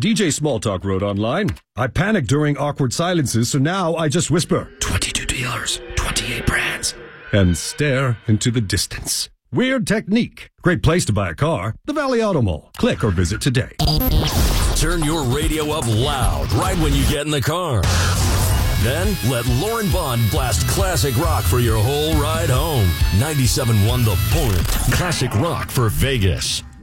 DJ Smalltalk wrote online, I panic during awkward silences, so now I just whisper, $22 dealers, 28 brands, and stare into the distance. Weird technique. Great place to buy a car. The Valley Auto Mall. Click or visit today. Turn your radio up loud right when you get in the car. Then let Lauren Bond blast classic rock for your whole ride home. 97.1 The Point. Classic rock for Vegas.